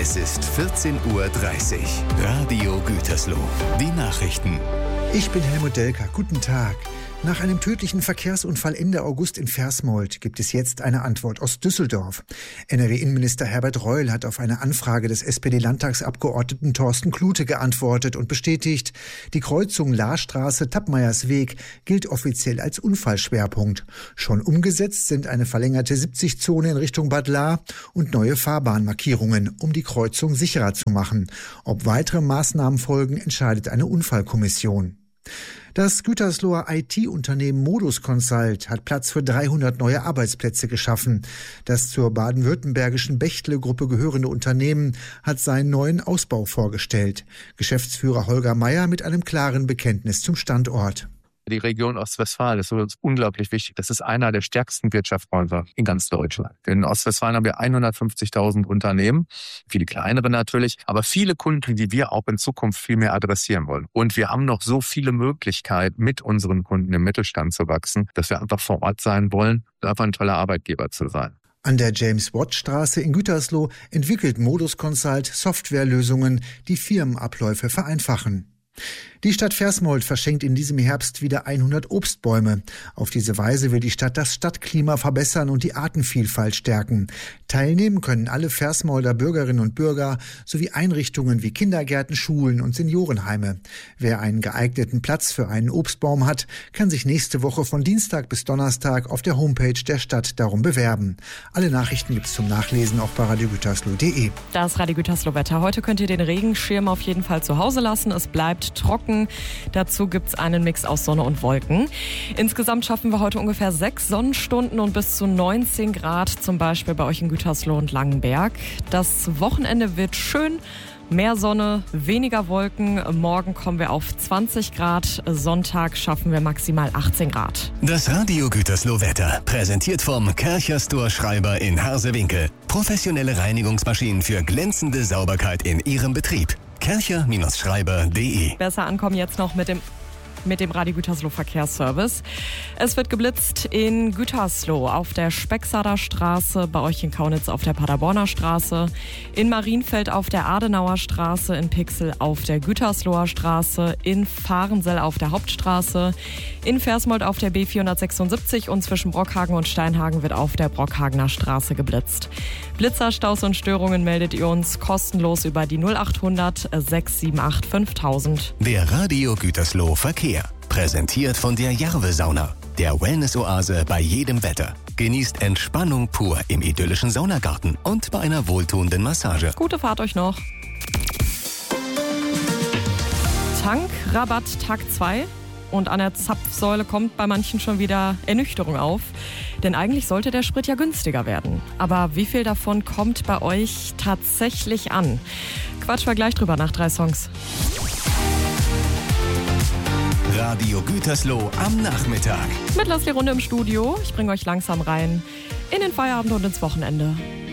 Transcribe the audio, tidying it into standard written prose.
Es ist 14:30 Uhr. Radio Gütersloh. Die Nachrichten. Ich bin Helmut Delker. Guten Tag. Nach einem tödlichen Verkehrsunfall Ende August in Versmold gibt es jetzt eine Antwort aus Düsseldorf. NRW-Innenminister Herbert Reul hat auf eine Anfrage des SPD-Landtagsabgeordneten Thorsten Klute geantwortet und bestätigt, die Kreuzung Lahrstraße-Tappmeiersweg gilt offiziell als Unfallschwerpunkt. Schon umgesetzt sind eine verlängerte 70-Zone in Richtung Bad Lahr und neue Fahrbahnmarkierungen, um die Kreuzung sicherer zu machen. Ob weitere Maßnahmen folgen, entscheidet eine Unfallkommission. Das Gütersloher IT-Unternehmen Modus Consult hat Platz für 300 neue Arbeitsplätze geschaffen. Das zur baden-württembergischen Bechtle-Gruppe gehörende Unternehmen hat seinen neuen Ausbau vorgestellt. Geschäftsführer Holger Meyer mit einem klaren Bekenntnis zum Standort. Die Region Ostwestfalen ist für uns unglaublich wichtig. Das ist einer der stärksten Wirtschaftshäuser in ganz Deutschland. In Ostwestfalen haben wir 150.000 Unternehmen, viele kleinere natürlich, aber viele Kunden, die wir auch in Zukunft viel mehr adressieren wollen. Und wir haben noch so viele Möglichkeiten, mit unseren Kunden im Mittelstand zu wachsen, dass wir einfach vor Ort sein wollen und einfach ein toller Arbeitgeber zu sein. An der James-Watt-Straße in Gütersloh entwickelt Modus Consult Softwarelösungen, die Firmenabläufe vereinfachen. Die Stadt Versmold verschenkt in diesem Herbst wieder 100 Obstbäume. Auf diese Weise will die Stadt das Stadtklima verbessern und die Artenvielfalt stärken. Teilnehmen können alle Versmolder Bürgerinnen und Bürger sowie Einrichtungen wie Kindergärten, Schulen und Seniorenheime. Wer einen geeigneten Platz für einen Obstbaum hat, kann sich nächste Woche von Dienstag bis Donnerstag auf der Homepage der Stadt darum bewerben. Alle Nachrichten gibt's zum Nachlesen auch bei radiogütersloh.de. Das Radio Gütersloh-Wetter. Heute könnt ihr den Regenschirm auf jeden Fall zu Hause lassen. Es bleibt trocken. Dazu gibt's einen Mix aus Sonne und Wolken. Insgesamt schaffen wir heute ungefähr 6 Sonnenstunden und bis zu 19 Grad, zum Beispiel bei euch in Gütersloh und Langenberg. Das Wochenende wird schön. Mehr Sonne, weniger Wolken. Morgen kommen wir auf 20 Grad. Sonntag schaffen wir maximal 18 Grad. Das Radio Gütersloh Wetter, präsentiert vom Kärcher Store Schreiber in Harsewinkel. Professionelle Reinigungsmaschinen für glänzende Sauberkeit in Ihrem Betrieb. Kärcher-Schreiber.de. Besser ankommen jetzt noch mit dem Radio Gütersloh Verkehrsservice. Es wird geblitzt in Gütersloh auf der Spexader Straße, bei euch in Kaunitz auf der Paderborner Straße, in Marienfeld auf der Adenauer Straße, in Pixel auf der Gütersloher Straße, in Fahrensell auf der Hauptstraße, in Versmold auf der B476 und zwischen Brockhagen und Steinhagen wird auf der Brockhagener Straße geblitzt. Blitzer, Staus und Störungen meldet ihr uns kostenlos über die 0800 678 5000. Der Radio Gütersloh Verkehr. Präsentiert von der Jarve-Sauna, der Wellness-Oase bei jedem Wetter. Genießt Entspannung pur im idyllischen Saunagarten und bei einer wohltuenden Massage. Gute Fahrt euch noch. Tankrabatt Tag 2. Und an der Zapfsäule kommt bei manchen schon wieder Ernüchterung auf. Denn eigentlich sollte der Sprit ja günstiger werden. Aber wie viel davon kommt bei euch tatsächlich an? Quatschen wir gleich drüber nach 3 Songs. Radio Gütersloh am Nachmittag. Mit Leslie Runde im Studio. Ich bringe euch langsam rein in den Feierabend und ins Wochenende.